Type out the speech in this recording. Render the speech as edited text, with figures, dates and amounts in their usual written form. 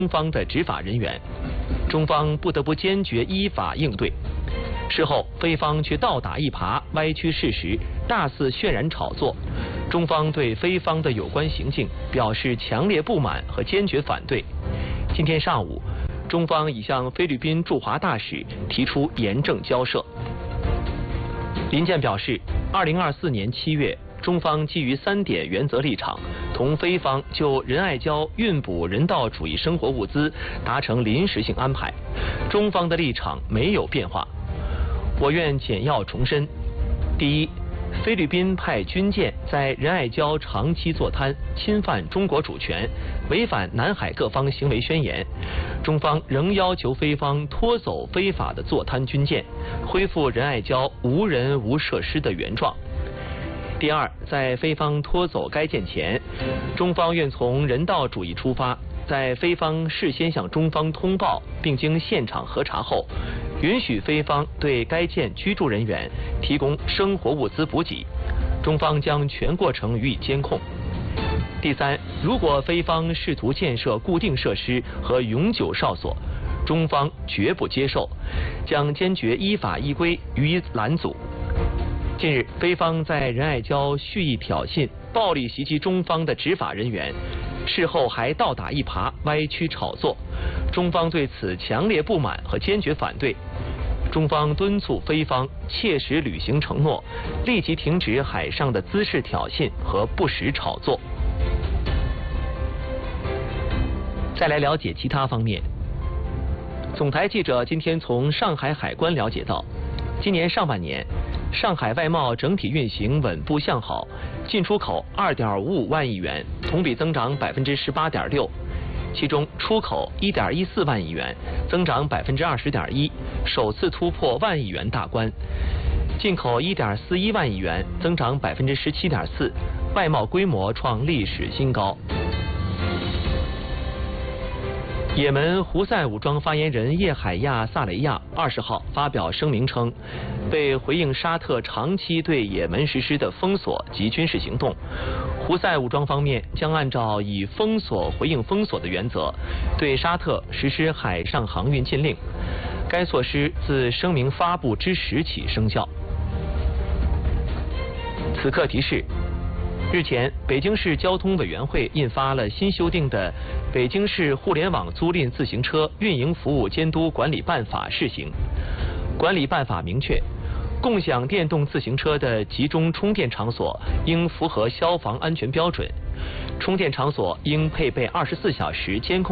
中方的执法人员，中方不得不坚决依法应对。事后，菲方却倒打一耙，歪曲事实，大肆渲染炒作。中方对菲方的有关行径表示强烈不满和坚决反对。今天上午，中方已向菲律宾驻华大使提出严正交涉。林健表示，2024年7月。中方基于3点原则立场，同菲方就仁爱礁运补人道主义生活物资达成临时性安排，中方的立场没有变化。我愿简要重申：第一，菲律宾派军舰在仁爱礁长期坐滩，侵犯中国主权，违反南海各方行为宣言，中方仍要求菲方拖走非法的坐滩军舰，恢复仁爱礁无人无设施的原状。第二，在菲方拖走该舰前，中方愿从人道主义出发，在菲方事先向中方通报并经现场核查后，允许菲方对该舰居住人员提供生活物资补给，中方将全过程予以监控。第三，如果菲方试图建设固定设施和永久哨所，中方绝不接受，将坚决依法依规予以拦阻。近日，菲方在仁爱礁蓄意挑衅、暴力袭击中方的执法人员，事后还倒打一耙、歪曲炒作，中方对此强烈不满和坚决反对。中方敦促菲方切实履行承诺，立即停止海上的滋事挑衅和不实炒作。再来了解其他方面。总台记者今天从上海海关了解到，今年上半年，上海外贸整体运行稳步向好，进出口2.55万亿元，同比增长18.6%，其中出口1.14万亿元，增长20.1%，首次突破万亿元大关；进口1.41万亿元，增长17.4%，外贸规模创历史新高。也门胡塞武装发言人叶海亚·萨雷亚20号发表声明称，为回应沙特长期对也门实施的封锁及军事行动，胡塞武装方面将按照以封锁回应封锁的原则，对沙特实施海上航运禁令。该措施自声明发布之时起生效。此刻提示：日前，北京市交通委员会印发了新修订的《北京市互联网租赁自行车运营服务监督管理办法》试行。管理办法明确，共享电动自行车的集中充电场所应符合消防安全标准，充电场所应配备24小时监控